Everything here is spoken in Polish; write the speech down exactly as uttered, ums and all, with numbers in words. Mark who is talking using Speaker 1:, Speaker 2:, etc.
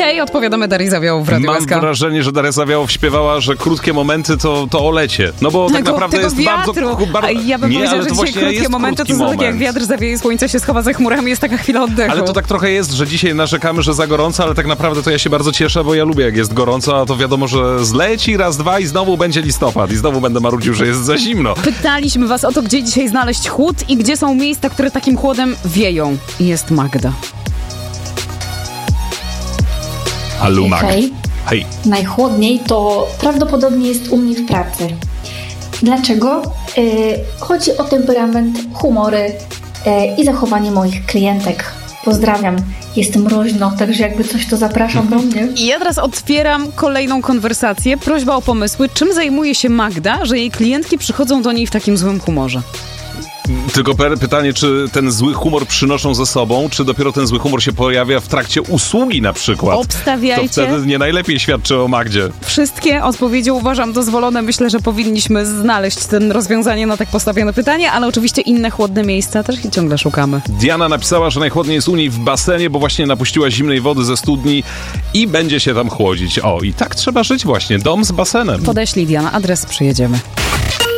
Speaker 1: Hej, odpowiadamy Darii Zawiałow w Radiu
Speaker 2: Mam
Speaker 1: S K.
Speaker 2: wrażenie, że Daria Zawiałow śpiewała, że krótkie momenty to, to o lecie. No bo tak
Speaker 1: Tego-
Speaker 2: naprawdę
Speaker 1: tego
Speaker 2: jest
Speaker 1: wiatru.
Speaker 2: bardzo... bardzo...
Speaker 1: A ja bym
Speaker 2: nie,
Speaker 1: powiedziała,
Speaker 2: ale
Speaker 1: że
Speaker 2: to
Speaker 1: dzisiaj
Speaker 2: właśnie
Speaker 1: krótkie
Speaker 2: jest
Speaker 1: momenty to
Speaker 2: krótki
Speaker 1: są takie jak
Speaker 2: moment.
Speaker 1: wiatr zawieje, słońce się schowa za chmurami, jest taka chwila oddechu.
Speaker 2: Ale to tak trochę jest, że dzisiaj narzekamy, że za gorąco, ale tak naprawdę to ja się bardzo cieszę, bo ja lubię jak jest gorąco, a to wiadomo, że zleci raz, dwa i znowu będzie listopad i znowu będę marudził, że jest za zimno.
Speaker 1: Pytaliśmy was o to, gdzie dzisiaj znaleźć chłód i gdzie są miejsca, które takim chłodem wieją. I jest Magda.
Speaker 2: Hallo Mag.
Speaker 3: Hej.
Speaker 2: Hej.
Speaker 3: Najchłodniej to prawdopodobnie jest u mnie w pracy. Dlaczego? Yy, chodzi o temperament, humory yy, i zachowanie moich klientek. Pozdrawiam. Jest mroźno, także jakby coś, to zapraszam do mnie.
Speaker 1: I ja teraz otwieram kolejną konwersację. Prośba o pomysły. Czym zajmuje się Magda, że jej klientki przychodzą do niej w takim złym humorze?
Speaker 2: Tylko pytanie, czy ten zły humor przynoszą ze sobą, czy dopiero ten zły humor się pojawia w trakcie usługi na przykład?
Speaker 1: Obstawiajcie.
Speaker 2: To wtedy nie najlepiej świadczy o Magdzie.
Speaker 1: Wszystkie odpowiedzi uważam dozwolone. Myślę, że powinniśmy znaleźć ten rozwiązanie na tak postawione pytanie, ale oczywiście inne chłodne miejsca też ich ciągle szukamy.
Speaker 2: Diana napisała, że najchłodniej jest u niej w basenie, bo właśnie napuściła zimnej wody ze studni i będzie się tam chłodzić. O, i tak trzeba żyć właśnie. Dom z basenem.
Speaker 1: Podeślij, Diana, adres, przyjedziemy.